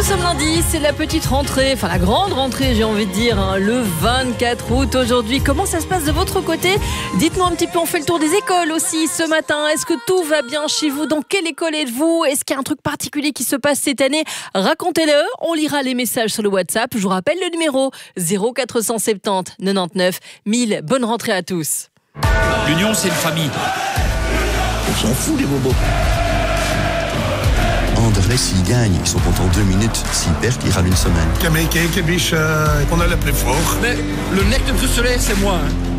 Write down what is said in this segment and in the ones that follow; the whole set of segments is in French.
sommes lundi, c'est la petite rentrée, enfin la grande rentrée j'ai envie de dire, le 24 août aujourd'hui. Comment ça se passe de votre côté? Dites-nous un petit peu, on fait le tour des écoles aussi ce matin. Est-ce que tout va bien chez vous? Dans quelle école êtes-vous? Est-ce qu'il y a un truc particulier qui se passe cette année? Racontez-le, on lira les messages sur le WhatsApp. Je vous rappelle le numéro 0470 99 1000. Bonne rentrée à tous. L'union, c'est une famille. On s'en fout les bobos. Anderlecht, s'ils gagnent, ils sont contents 2 minutes. S'ils perdent, ils râlent une semaine. On a le plus fort. Mais le nec de Bruxelles, c'est moi.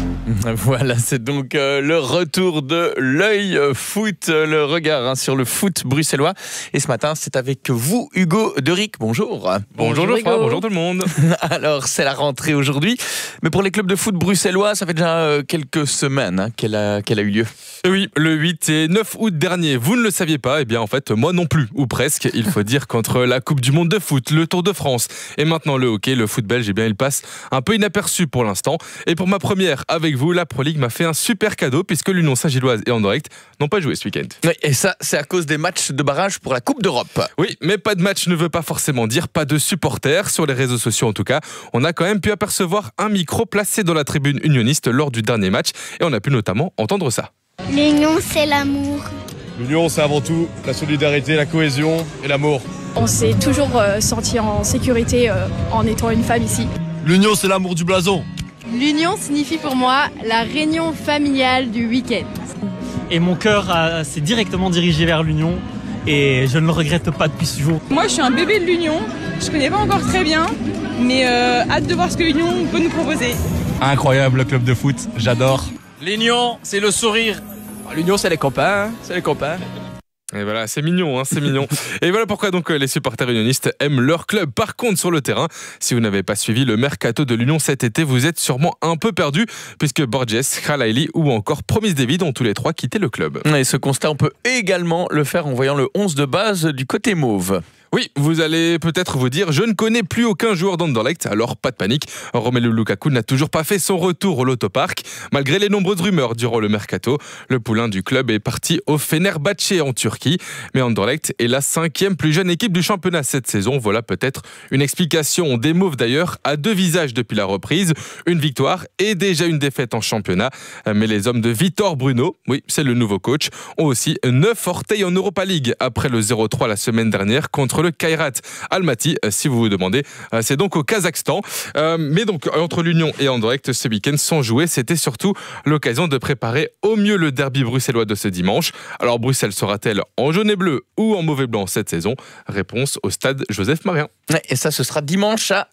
Voilà, c'est donc le retour de l'œil foot, le regard sur le foot bruxellois. Et ce matin, c'est avec vous, Hugo Deric. Bonjour. Bonjour Geoffroy, bonjour tout le monde. Alors, c'est la rentrée aujourd'hui. Mais pour les clubs de foot bruxellois, ça fait déjà quelques semaines qu'elle a eu lieu. Oui, le 8 et 9 août dernier. Vous ne le saviez pas? Eh bien, en fait, moi non plus, ou presque. Il faut dire qu'entre la Coupe du Monde de foot, le Tour de France et maintenant le hockey, le foot belge, eh bien, il passe un peu inaperçu pour l'instant. Et pour ma première avec vous, la Pro League m'a fait un super cadeau puisque l'Union Saint-Gilloise et Anderlecht n'ont pas joué ce week-end. Oui, et ça, c'est à cause des matchs de barrage pour la Coupe d'Europe. Oui, mais pas de match ne veut pas forcément dire pas de supporters. Sur les réseaux sociaux en tout cas, on a quand même pu apercevoir un micro placé dans la tribune unioniste lors du dernier match et on a pu notamment entendre ça. L'union, c'est l'amour. L'union, c'est avant tout la solidarité, la cohésion et l'amour. On s'est toujours senti en sécurité en étant une femme ici. L'union, c'est l'amour du blason. L'union signifie pour moi la réunion familiale du week-end. Et mon cœur s'est directement dirigé vers l'union et je ne le regrette pas depuis ce jour. Moi, je suis un bébé de l'union. Je connais pas encore très bien, mais hâte de voir ce que l'union peut nous proposer. Incroyable le club de foot, j'adore. L'union, c'est le sourire. L'union, c'est les copains, c'est les copains. Et voilà, c'est mignon, c'est mignon. Et voilà pourquoi donc les supporters unionistes aiment leur club. Par contre, sur le terrain, si vous n'avez pas suivi le mercato de l'Union cet été, vous êtes sûrement un peu perdu, puisque Borges, Khalaili ou encore Promise David ont tous les trois quitté le club. Et ce constat, on peut également le faire en voyant le 11 de base du côté mauve. Oui, vous allez peut-être vous dire, je ne connais plus aucun joueur d'Anderlecht, alors pas de panique. Romelu Lukaku n'a toujours pas fait son retour au Lotopark. Malgré les nombreuses rumeurs durant le mercato, le poulain du club est parti au Fenerbahçe en Turquie. Mais Anderlecht est la 5e plus jeune équipe du championnat cette saison. Voilà peut-être une explication. Des Mauves d'ailleurs à 2 visages depuis la reprise. Une victoire et déjà une défaite en championnat. Mais les hommes de Vitor Bruno, oui, c'est le nouveau coach, ont aussi 9 orteils en Europa League après le 0-3 la semaine dernière contre le Kairat Almaty, si vous vous demandez. C'est donc au Kazakhstan. Mais donc, entre l'Union et Anderlecht, ce week-end sans jouer, c'était surtout l'occasion de préparer au mieux le derby bruxellois de ce dimanche. Alors, Bruxelles sera-t-elle en jaune et bleu ou en mauvais blanc cette saison? Réponse au stade Joseph Marien. Et ça, ce sera dimanche à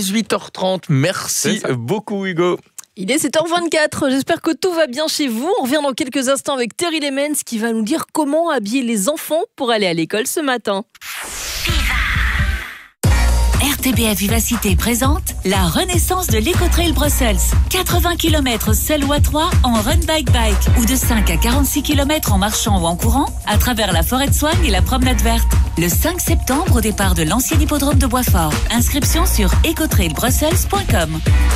18h30. Merci beaucoup, Hugo. Il est 7h24, j'espère que tout va bien chez vous. On revient dans quelques instants avec Terry Lemens qui va nous dire comment habiller les enfants pour aller à l'école ce matin. RTBF Vivacité présente la renaissance de l'Ecotrail Brussels. 80 km seul ou à 3 en run bike ou de 5 à 46 km en marchant ou en courant à travers la forêt de Soigne et la promenade verte. Le 5 septembre au départ de l'ancien hippodrome de Boisfort. Inscription sur ecotrailbrussels.com.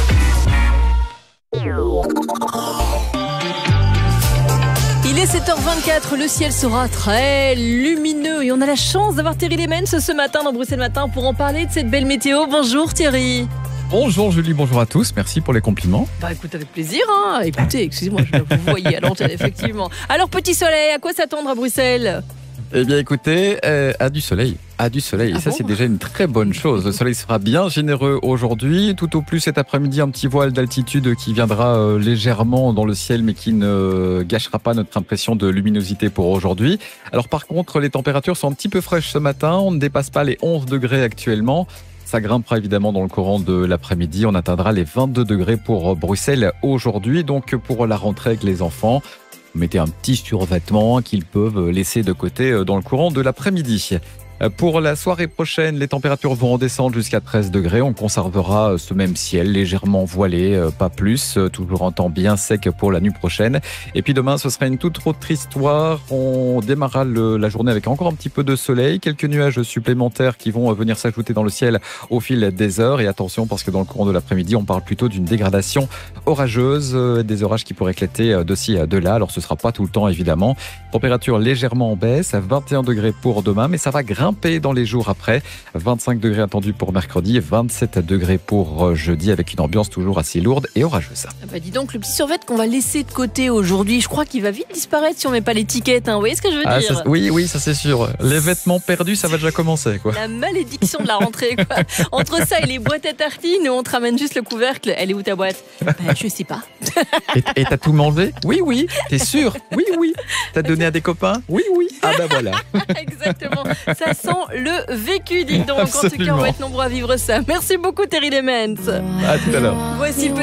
Il est 7h24, le ciel sera très lumineux et on a la chance d'avoir Terry Lemens ce matin dans Bruxelles Matin pour en parler de cette belle météo. Bonjour Thierry. Bonjour Julie, bonjour à tous, merci pour les compliments. Bah écoute, avec plaisir. Écoutez, excusez-moi, je vous voyais à l'antenne effectivement. Alors petit soleil, à quoi s'attendre à Bruxelles? Eh bien écoutez, à du soleil. Et ça, c'est déjà une très bonne chose. Le soleil sera bien généreux aujourd'hui. Tout au plus cet après-midi, un petit voile d'altitude qui viendra légèrement dans le ciel, mais qui ne gâchera pas notre impression de luminosité pour aujourd'hui. Alors par contre, les températures sont un petit peu fraîches ce matin. On ne dépasse pas les 11 degrés actuellement. Ça grimpera évidemment dans le courant de l'après-midi. On atteindra les 22 degrés pour Bruxelles aujourd'hui. Donc pour la rentrée avec les enfants, mettez un petit survêtement qu'ils peuvent laisser de côté dans le courant de l'après-midi. Pour la soirée prochaine, les températures vont redescendre jusqu'à 13 degrés. On conservera ce même ciel légèrement voilé, pas plus. Toujours un temps bien sec pour la nuit prochaine. Et puis demain, ce sera une toute autre histoire. On démarrera la journée avec encore un petit peu de soleil. Quelques nuages supplémentaires qui vont venir s'ajouter dans le ciel au fil des heures. Et attention, parce que dans le courant de l'après-midi, on parle plutôt d'une dégradation orageuse. Des orages qui pourraient éclater de ci, de là. Alors ce ne sera pas tout le temps, évidemment. Température légèrement en baisse, à 21 degrés pour demain. Mais ça va grimper grimper dans les jours après. 25 degrés attendus pour mercredi et 27 degrés pour jeudi avec une ambiance toujours assez lourde et orageuse. Ah bah dis donc, le petit survêt qu'on va laisser de côté aujourd'hui, je crois qu'il va vite disparaître si on met pas l'étiquette. Vous voyez ce que je veux dire? Oui, ça c'est sûr. Les vêtements perdus, ça va déjà commencer, quoi. La malédiction de la rentrée, quoi. Entre ça et les boîtes à tartines, on te ramène juste le couvercle. Elle est où ta boîte? Je sais pas. Et t'as tout mangé? Oui. T'es sûr? Oui. T'as donné à des copains? Oui. Ah bah voilà. Exactement. Ça sent le vécu, dis donc. Absolument. En tout cas, on va être nombreux à vivre ça. Merci beaucoup, Terry Lemens. À tout à l'heure. Voici le